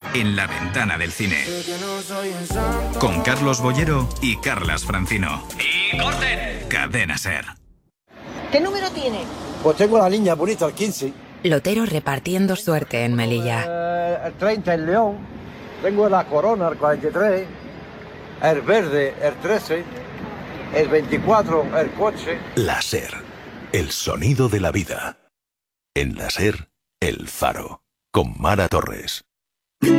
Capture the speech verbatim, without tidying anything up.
en La Ventana del Cine. Con Carlos Bollero y Carlas Francino. ¡Y corten! Cadena SER. ¿Qué número tiene? Pues tengo la niña bonita, el quince. Lotero repartiendo suerte en Melilla. Eh, el treinta, el león. Tengo la corona, el cuarenta y tres. El verde, el trece. El veinticuatro, el coche. La SER, el sonido de la vida. En la SER, El Faro, con Mara Torres.